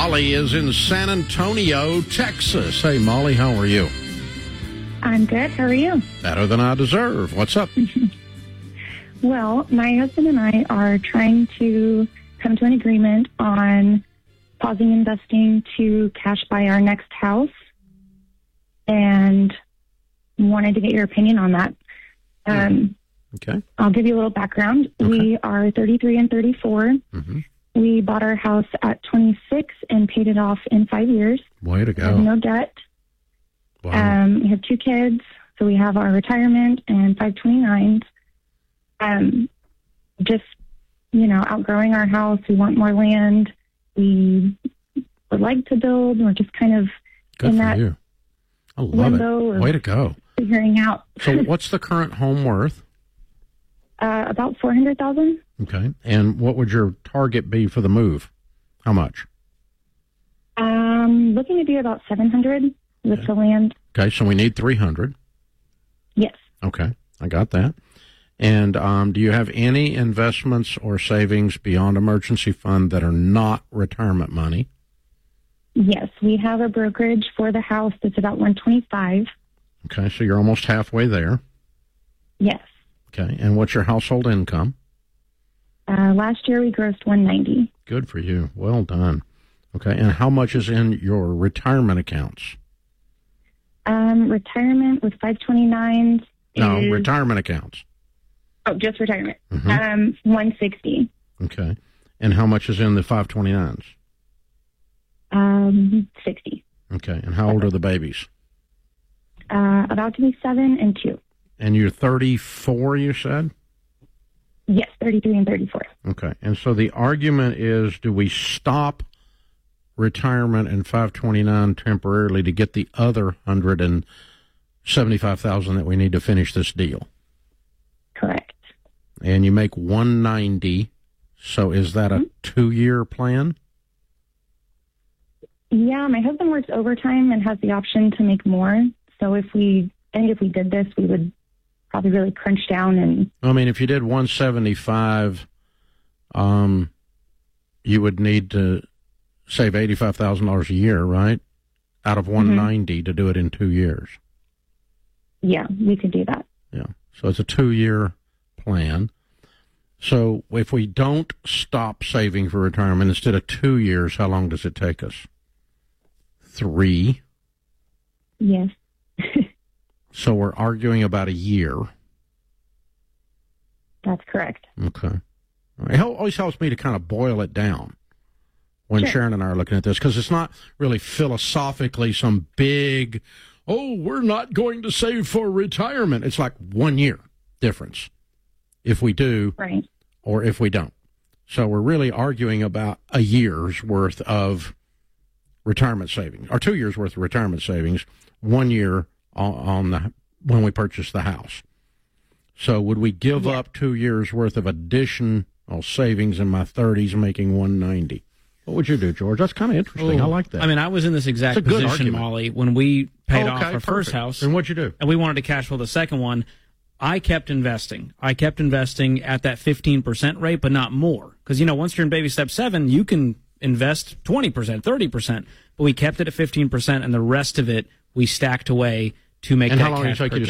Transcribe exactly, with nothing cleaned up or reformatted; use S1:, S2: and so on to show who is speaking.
S1: Molly is in San Antonio, Texas. Hey, Molly, how are you?
S2: I'm good. How are you?
S1: Better than I deserve. What's up?
S2: Well, my husband and I are trying to come to an agreement on pausing investing to cash buy our next house, and wanted to get your opinion on that. Um,
S1: okay.
S2: I'll give you a little background.
S1: Okay.
S2: We are thirty-three and thirty-four.
S1: Mm-hmm.
S2: We bought our house at twenty-six and paid it off in five years.
S1: Way to
S2: We have
S1: go.
S2: no debt.
S1: Wow.
S2: Um, we have two kids, so we have our retirement and five twenty-nines. Um, just, you know, outgrowing our house. We want more land. We would like to build. We're just kind of
S1: Good
S2: in
S1: for
S2: that
S1: you. I love
S2: limbo
S1: it.
S2: of
S1: Way to go.
S2: figuring out.
S1: So what's the current home worth?
S2: uh, about four hundred thousand.
S1: Okay. And what would your target be for the move? How much?
S2: Um, looking to do about seven hundred with
S1: Okay.
S2: the land.
S1: Okay, so we need three hundred.
S2: Yes.
S1: Okay, I got that. And um, do you have any investments or savings beyond emergency fund that are not retirement money?
S2: Yes, we have a brokerage for the house that's about one twenty-five.
S1: Okay, so you're almost halfway there.
S2: Yes.
S1: Okay, and what's your household income?
S2: Uh, last year we grossed one ninety.
S1: Good for you. Well done. Okay, and how much is in your retirement accounts?
S2: Um, retirement with five twenty-nines.
S1: No,
S2: is,
S1: retirement accounts.
S2: Oh, just retirement.
S1: Mhm.
S2: Um, one sixty.
S1: Okay, and how much is in the five twenty-nines?
S2: Um, sixty.
S1: Okay, and how old are the babies?
S2: Uh, about to be seven and two.
S1: And you're thirty-four, you said?
S2: Yes, thirty-three and thirty-four.
S1: Okay, and so the argument is, do we stop retirement and five twenty-nine temporarily to get the other one hundred seventy-five thousand that we need to finish this deal?
S2: Correct.
S1: And you make one ninety, so is that a
S2: Mm-hmm.
S1: two-year plan?
S2: Yeah, my husband works overtime and has the option to make more. So if we, I think if we did this, we would probably really crunch down and.
S1: I mean, if you did one seventy-five, um, you would need to save eighty-five thousand dollars a year, right? Out of one ninety
S2: Mm-hmm.
S1: to do it in two years.
S2: Yeah, we could do that.
S1: Yeah. So it's a two-year plan. So if we don't stop saving for retirement, instead of two years, how long does it take us? Three.
S2: Yes.
S1: So we're arguing about a year.
S2: That's correct.
S1: Okay. All right. It always helps me to kind of boil it down when
S2: Sure.
S1: Sharon and I are looking at this, because it's not really philosophically some big, oh, we're not going to save for retirement. It's like one year difference if we do
S2: Right.
S1: or if we don't. So we're really arguing about a year's worth of retirement savings, or two years worth of retirement savings, one year on, on the when we purchase the house. So would we give
S2: Yeah.
S1: up two years worth of additional savings in my thirties, making one ninety? What would you do, George? That's kind of interesting. I like that.
S3: I mean, I was in this exact
S1: It's a good
S3: position,
S1: argument.
S3: Molly, when we paid
S1: Okay,
S3: off our
S1: perfect.
S3: first house.
S1: And what'd you do?
S3: And we wanted to cash flow the second one. I kept investing. I kept investing at that fifteen percent rate, but not more. Because, you know, once you're in baby step seven, you can invest twenty percent, thirty percent. But we kept it at fifteen percent, and the rest of it we stacked away to make
S1: And
S3: that
S1: how long did it
S3: cash
S1: take you to